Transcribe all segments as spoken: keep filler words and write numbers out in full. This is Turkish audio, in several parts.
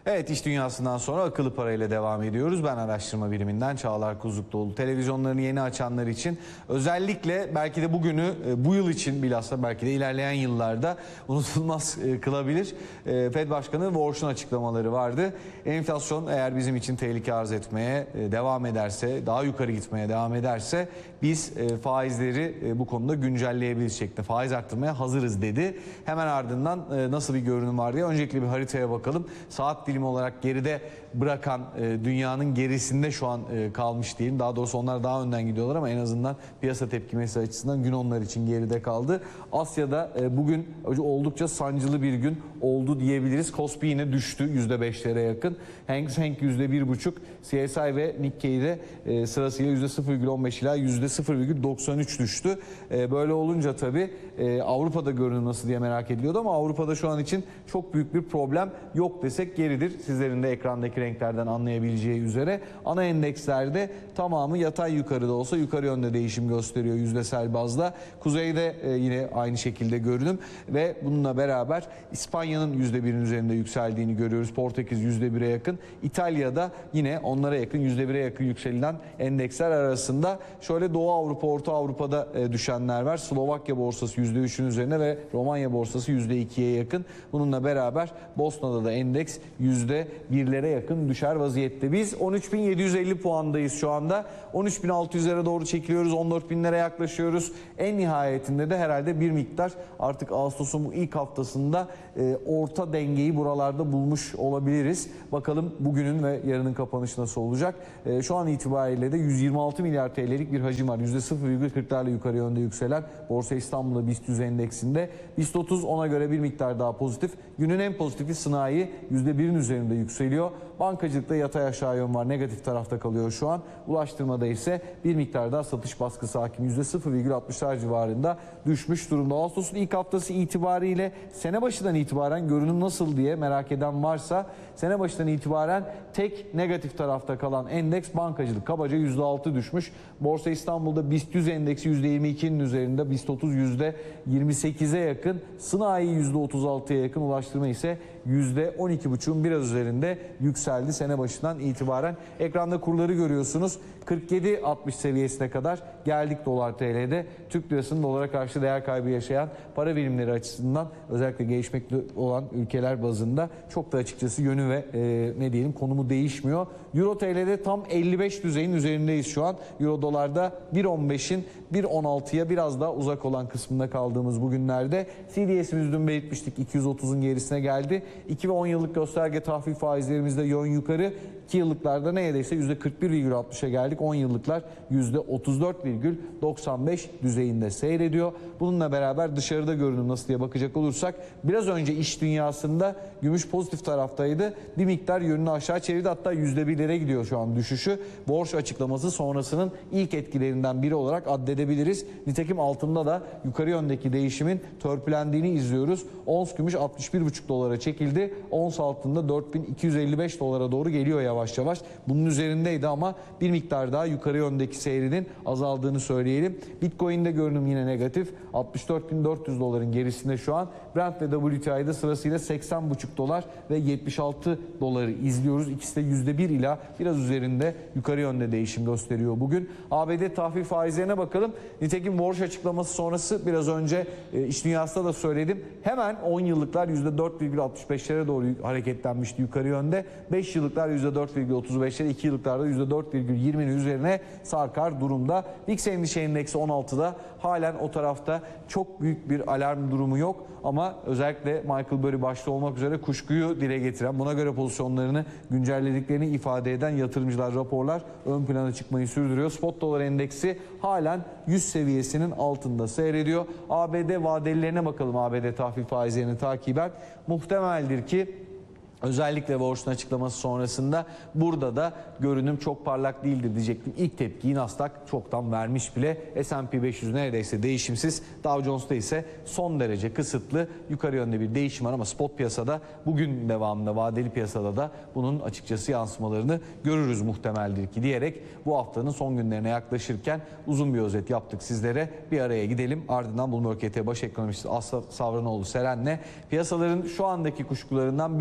Evet, iş dünyasından sonra akıllı parayla devam ediyoruz. Ben araştırma biriminden Çağlar Kuzlukluoğlu. Televizyonlarını yeni açanlar için özellikle belki de bugünü bu yıl için bilhassa belki de ilerleyen yıllarda unutulmaz kılabilir. Fed Başkanı Warsh'un açıklamaları vardı. Enflasyon eğer bizim için tehlike arz etmeye devam ederse, daha yukarı gitmeye devam ederse biz faizleri bu konuda güncelleyebiliriz şeklinde, faiz arttırmaya hazırız dedi. Hemen ardından nasıl bir görünüm var diye öncelikle bir haritaya bakalım. Saat dilimi olarak geride bırakan e, dünyanın gerisinde şu an e, kalmış diyelim. Daha doğrusu onlar daha önden gidiyorlar ama en azından piyasa tepkimesi açısından gün onlar için geride kaldı. Asya'da e, bugün oldukça sancılı bir gün oldu diyebiliriz. Kospi yine düştü yüzde beşlere yakın. Hang Seng yüzde bir buçuk. C S I ve Nikkei'de e, sırasıyla yüzde sıfır virgül on beş ila yüzde sıfır virgül doksan üç düştü. E, böyle olunca tabii e, Avrupa'da görünüm nasıl diye merak ediliyordu ama Avrupa'da şu an için çok büyük bir problem yok desek yeridir. Sizlerin de ekrandaki renklerden anlayabileceği üzere ana endekslerde tamamı yatay yukarıda olsa yukarı yönde değişim gösteriyor yüzdesel bazda. Kuzeyde e, yine aynı şekilde görünüm ve bununla beraber İspanya'nın yüzde birin üzerinde yükseldiğini görüyoruz. Portekiz yüzde bire yakın. İtalya'da yine onlara yakın yüzde bire yakın yükselen endeksler arasında şöyle Doğu Avrupa, Orta Avrupa'da e, düşenler var. Slovakya borsası yüzde üçün üzerine ve Romanya borsası yüzde ikiye yakın. Bununla beraber Bosna'da da endeks yüzde birlere yakın düşer vaziyette. Biz on üç bin yedi yüz elli puandayız şu anda. on üç bin altı yüzlere doğru çekiliyoruz. on dört binlere yaklaşıyoruz. En nihayetinde de herhalde bir miktar artık Ağustos'un bu ilk haftasında e, orta dengeyi buralarda bulmuş olabiliriz. Bakalım bugünün ve yarının kapanışı nasıl olacak? E, şu an itibariyle de yüz yirmi altı milyar T L'lik bir hacim var. yüzde sıfır virgül kırklarla yukarı yönde yükselen Borsa İstanbul'da BIST yüz endeksinde. BIST otuz ona göre bir miktar daha pozitif. Günün en pozitifi sanayi yüzde birin üzerinde yükseliyor. Bankacılıkta yatay aşağı yön var. Negatif tarafta kalıyor şu an. Ulaştırmada ise bir miktar daha satış baskısı hakim. yüzde sıfır virgül altmışlar civarında düşmüş durumda. Ağustos'un ilk haftası itibariyle sene başından itibaren görünüm nasıl diye merak eden varsa sene başından itibaren tek negatif tarafta kalan endeks bankacılık. Kabaca yüzde altı düşmüş. Borsa İstanbul'da BIST yüz endeksi yüzde yirmi ikinin üzerinde. BIST otuz yüzde yirmi sekize yakın. Sanayi yüzde otuz altıya yakın. Ulaştırma ise yüzde on iki buçuğun biraz üzerinde yükseldi sene başından itibaren. Ekranda kurları görüyorsunuz. kırk yedi altmış seviyesine kadar geldik dolar T L'de. Türk lirasının dolara karşı değer kaybı yaşayan para birimleri açısından özellikle gelişmekte olan ülkeler bazında çok da açıkçası yönü ve e, ne diyelim konumu değişmiyor. Euro T L'de tam elli beş düzeyin üzerindeyiz şu an. Euro dolarda bir on beşin bir on altıya biraz daha uzak olan kısmında kaldığımız bugünlerde. C D S'imiz dün belirtmiştik iki yüz otuzun gerisine geldi. iki ve on yıllık gösterge tahvil faizlerimizde yön yukarı. iki yıllıklarda neredeyse yüzde kırk bir virgül altmışa geldik. on yıllıklar yüzde otuz dört virgül doksan beş düzeyinde seyrediyor. Bununla beraber dışarıda görünüm nasıl diye bakacak olursak biraz önce iş dünyasında gümüş pozitif taraftaydı. Bir miktar yönünü aşağı çevirdi. Hatta yüzde birlere gidiyor şu an düşüşü. Borç açıklaması sonrasının ilk etkilerinden biri olarak addedebiliriz. Nitekim altında da yukarı yöndeki değişimin törpülendiğini izliyoruz. Ons gümüş altmış bir buçuk dolara çekildi. Ons altında dört bin iki yüz elli beş dolara doğru geliyor yavaş yavaş. Bunun üzerindeydi ama bir miktar daha yukarı yöndeki seyrinin azaldığını söyleyelim. Bitcoin'de görünüm yine negatif. altmış dört bin dört yüz doların gerisinde şu an. Brent ve W T I'de sırasıyla seksen buçuk dolar ve yetmiş altı doları izliyoruz. İkisi de yüzde bir ila biraz üzerinde yukarı yönde değişim gösteriyor bugün. A B D tahvil faizlerine bakalım. Nitekim Warsh açıklaması sonrası biraz önce e, iş dünyasında da söyledim. Hemen on yıllıklar yüzde dört virgül altmış beşlere doğru hareketlenmişti yukarı yönde. beş yıllıklar yüzde dört virgül otuz beşlere, iki yıllıklarda yüzde dört virgül yirminin üzerine sarkar durumda. VIX endişe endeksi on altıda. Halen o tarafta çok büyük bir alarm durumu yok ama özellikle Michael Burry başta olmak üzere kuşkuyu dile getiren, buna göre pozisyonlarını güncellediklerini ifade eden yatırımcılar, raporlar ön plana çıkmayı sürdürüyor. Spot dolar endeksi halen yüz seviyesinin altında seyrediyor. A B D vadelilerine bakalım, A B D tahvil faizlerini takiben. Muhtemeldir ki özellikle Warsh'un açıklaması sonrasında burada da görünüm çok parlak değildir diyecektim. İlk tepkiyi Nasdaq çoktan vermiş bile. S and P beş yüz neredeyse değişimsiz. Dow Jones'ta ise son derece kısıtlı yukarı yönde bir değişim var ama spot piyasada bugün devamında vadeli piyasada da bunun açıkçası yansımalarını görürüz muhtemeldir ki diyerek bu haftanın son günlerine yaklaşırken uzun bir özet yaptık sizlere. Bir araya gidelim. Ardından Bloomberg E T baş ekonomisti Aslı Savranoğlu Seren'le piyasaların şu andaki kuşkularından bir tanesi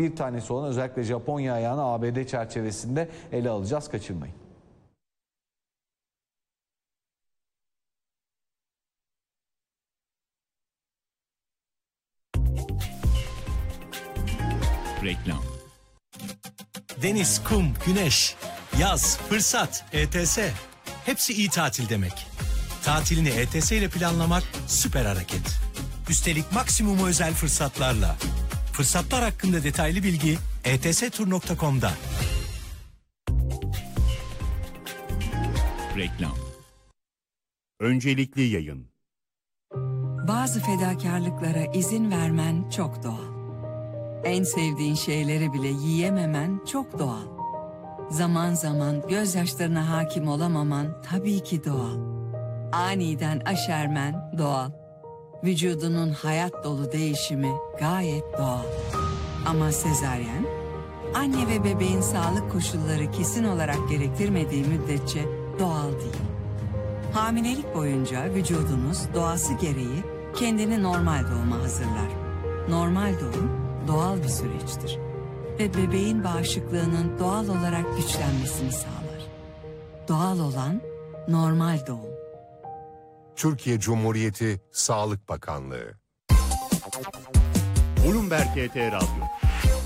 tanesi olan özellikle Japonya ayağını A B D çerçevesinde ele alacağız. Kaçırmayın. Reklam. Deniz, kum, güneş, yaz, fırsat, E T S. Hepsi iyi tatil demek. Tatilini E T S ile planlamak süper hareket. Üstelik maksimum özel fırsatlarla. Fırsatlar hakkında detaylı bilgi e t s tur nokta com'da. Reklam. Öncelikli yayın. Bazı fedakarlıklara izin vermen çok doğal. En sevdiğin şeyleri bile yiyememen çok doğal. Zaman zaman gözyaşlarına hakim olamaman tabii ki doğal. Aniden aşermen doğal. Vücudunun hayat dolu değişimi gayet doğal. Ama sezaryen, anne ve bebeğin sağlık koşulları kesin olarak gerektirmediği müddetçe doğal değil. Hamilelik boyunca vücudunuz doğası gereği kendini normal doğuma hazırlar. Normal doğum doğal bir süreçtir ve bebeğin bağışıklığının doğal olarak güçlenmesini sağlar. Doğal olan normal doğum. Türkiye Cumhuriyeti Sağlık Bakanlığı. Bloomberg T T Radyo.